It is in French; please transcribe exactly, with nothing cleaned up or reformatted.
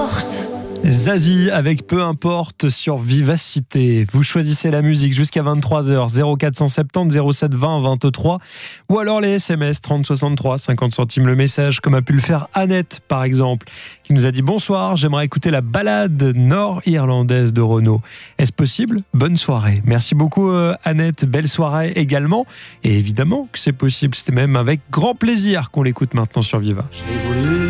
importe. Zazie avec Peu importe sur Vivacité. Vous choisissez la musique jusqu'à vingt-trois heures, zéro quatre cent soixante-dix, zéro sept vingt, vingt-trois, ou alors les S M S trente soixante-trois, cinquante centimes le message, comme a pu le faire Annette par exemple, qui nous a dit: bonsoir, j'aimerais écouter la balade nord-irlandaise de Renaud. Est-ce possible? Bonne soirée. Merci beaucoup euh, Annette, belle soirée également, et évidemment que c'est possible, c'était même avec grand plaisir qu'on l'écoute maintenant sur Viva. J'ai voulu